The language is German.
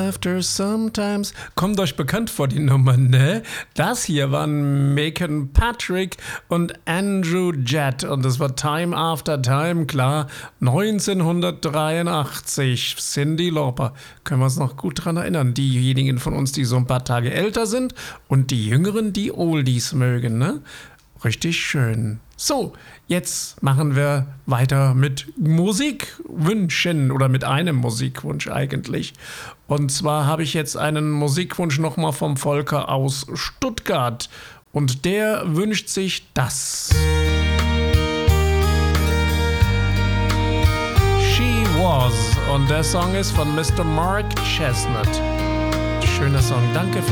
After Sometimes. Kommt euch bekannt vor, die Nummer, ne? Das hier waren Macon Patrick und Andrew Jett und es war Time After Time, klar, 1983. Cyndi Lauper. Können wir uns noch gut dran erinnern. Diejenigen von uns, die so ein paar Tage älter sind und die Jüngeren, die Oldies mögen, ne? Richtig schön. So, jetzt machen wir weiter mit Musikwünschen oder mit einem Musikwunsch eigentlich. Und zwar habe ich jetzt einen Musikwunsch nochmal vom Volker aus Stuttgart. Und der wünscht sich das. She Was. Und der Song ist von Mr. Mark Chestnut. Schöner Song. Danke für